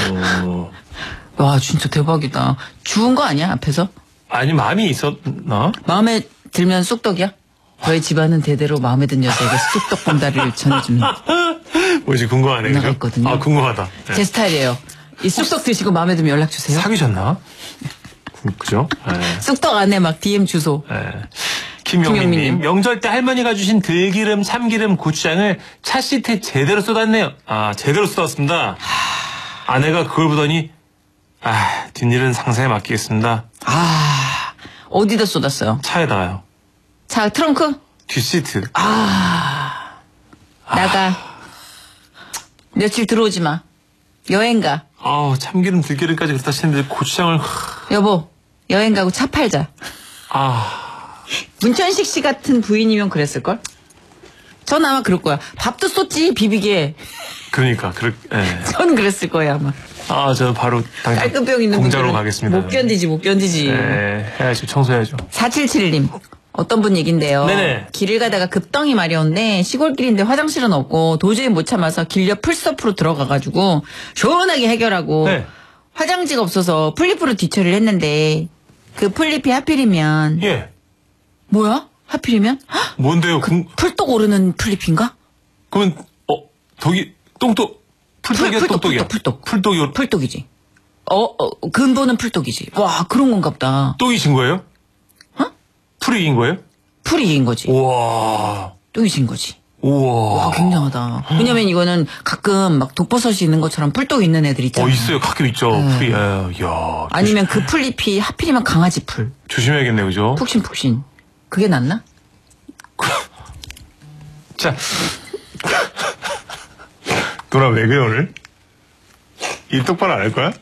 와, 진짜 대박이다. 주운 거 아니야, 앞에서? 아니, 마음이 있었나? 마음에 들면 쑥떡이야? 저희 집안은 대대로 마음에 든 여자에게 쑥떡 봉다리를 전해주는 뭐지, 궁금하네. 문화가 그죠? 있거든요. 아, 궁금하다. 네. 제 스타일이에요. 이 쑥떡 드시고 마음에 들면 연락 주세요. 사귀셨나? 그죠? 네. 쑥떡 안에 막 DM 주소. 네. 김용민님, 명절 때 할머니가 주신 들기름, 참기름, 고추장을 차시트에 제대로 쏟았네요. 아, 제대로 쏟았습니다. 아내가 그걸 보더니, 뒷일은 상사에 맡기겠습니다. 어디다 쏟았어요? 차에다가요. 차 트렁크? 뒷시트. 나가. 며칠 들어오지 마. 여행 가. 참기름, 들기름까지 그렇다 치는데 고추장을. 여보, 여행 가고 차 팔자. 문천식 씨 같은 부인이면 그랬을걸? 전 아마 그럴 거야. 밥도 쏟지, 비비게. 그러니까, 전 그랬을 거예요, 아마. 저 바로 당장 깔끔병 있는 공장으로 분들은 가겠습니다. 못 견디지. 네, 해야죠. 청소해야죠. 4771님. 어떤 분 얘긴데요. 네네. 길을 가다가 급덩이 마려운데 시골길인데 화장실은 없고 도저히 못 참아서 길 옆 풀숲으로 들어가가지고 시원하게 해결하고 네. 화장지가 없어서 풀잎으로 뒤처리를 했는데 그 풀잎이 하필이면 예. 뭐야? 하필이면? 헉! 뭔데요? 풀떡 오르는 풀잎인가? 그러면, 똥똑, 풀떡이야, 똥똑이야? 풀떡이. 풀떡이지. 근본은 풀떡이지. 와, 그런 건가 보다. 똥이신 거예요? 풀이 이긴 거예요? 풀이 이긴 거지. 우와. 똥이 진 거지. 우와. 와, 굉장하다. 왜냐면 이거는 가끔 막 독버섯이 있는 것처럼 풀떡 있는 애들 있잖아. 있어요. 가끔 있죠. 풀이. 야. 아니면 그 풀잎이 하필이면 강아지 풀. 조심해야겠네, 그죠? 푹신푹신. 그게 낫나? 자. 누나 왜 그래, 오늘? 입 똑바로 안 할 거야?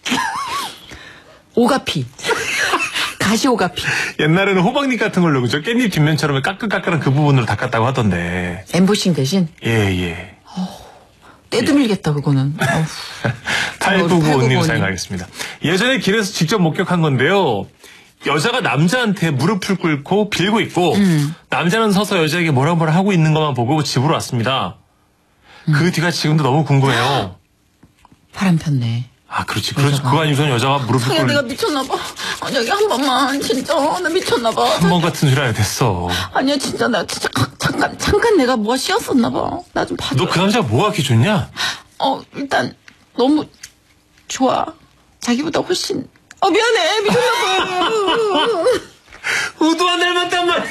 오가피. 가시오가피. 옛날에는 호박잎 같은 걸로, 그죠? 깻잎 뒷면처럼 까끌까끌한 그 부분으로 닦았다고 하던데. 엠보싱 대신? 예. 떼도 밀겠다, 그거는. 탈부부님 사용하겠습니다. 예전에 길에서 직접 목격한 건데요. 여자가 남자한테 무릎을 꿇고 빌고 있고, 남자는 서서 여자에게 뭐라 하고 있는 것만 보고 집으로 왔습니다. 그 뒤가 지금도 너무 궁금해요. 바람 폈네. 그렇지. 그거 아니고선 여자가 무릎을 꿇고. 내가 미쳤나봐. 여기 한 번만, 진짜. 나 미쳤나봐. 한 번 같은 소리 안 해, 됐어. 아니야, 진짜. 나 진짜 잠깐 내가 뭐가 씌었었나봐. 나 좀 봐줘. 너 그 남자가 뭐가 그렇게 좋냐? 일단, 너무 좋아. 자기보다 훨씬. 미안해. 미쳤나봐. 우도 안 닮았단 말이야.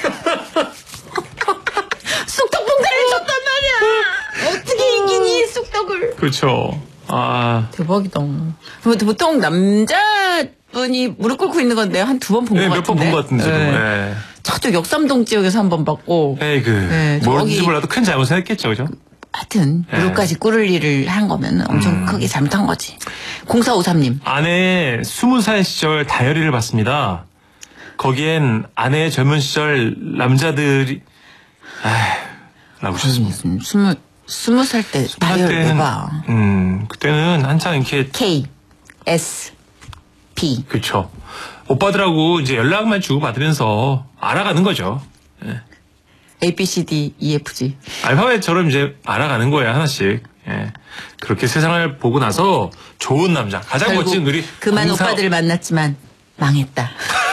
쑥떡 봉다리를 줬단 말이야. 어떻게 이기니, 쑥떡을. 그렇죠. 대박이다. 보통 남자분이 무릎 꿇고 있는 건데 한 두 번 본 것 같은데. 몇 번 본 것 같은데. 네. 저쪽 역삼동 지역에서 한 번 봤고. 뭔지 몰라도 큰 잘못을 했겠죠, 그죠? 하여튼 무릎까지 꿇을 일을 한 거면 엄청 크게 잘못한 거지. 0453님. 아내 20살 시절 다이어리를 봤습니다. 거기엔 아내의 젊은 시절 남자들이 라고 하셨습니다. 20살 때 다이어리를 봐. 그때는 한창 이렇게 K, S, P. 그렇죠. 오빠들하고 이제 연락만 주고받으면서 알아가는 거죠. A, B, C, D, E, F, G. 알파벳처럼 이제 알아가는 거예요, 하나씩. 그렇게 세상을 보고 나서 좋은 남자, 가장 멋진 우리 그만 오빠들을 만났지만 망했다.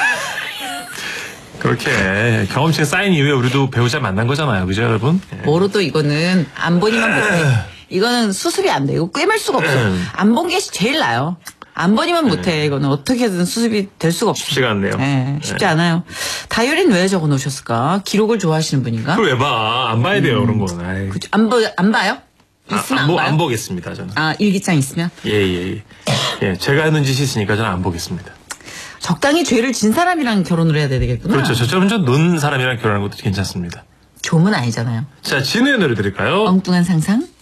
그렇게 경험치가 쌓인 이후에 우리도 배우자 만난 거잖아요. 그죠, 여러분? 뭐로도 이거는 안 보니만 못해. 이거는 수습이 안 돼. 이거 꿰맬 수가 없어. 안 본 게 제일 나아요. 안 보니만 못해. 이거는 어떻게든 수습이 될 수가 없어. 쉽지가 않네요. 쉽지 않아요. 다이어리는 왜 적어 놓으셨을까? 기록을 좋아하시는 분인가? 그걸 왜 봐? 안 봐야 돼요, 그런 거는. 그쵸. 안 봐요? 있으면 안 봐요? 안 보겠습니다, 저는. 일기장 있으면? 예. 제가 하는 짓이 있으니까 저는 안 보겠습니다. 적당히 죄를 진 사람이랑 결혼을 해야 되겠구나. 그렇죠. 저처럼 좀 논 사람이랑 결혼하는 것도 괜찮습니다. 교문 아니잖아요. 자, 진우의 노래 들을까요? 엉뚱한 상상?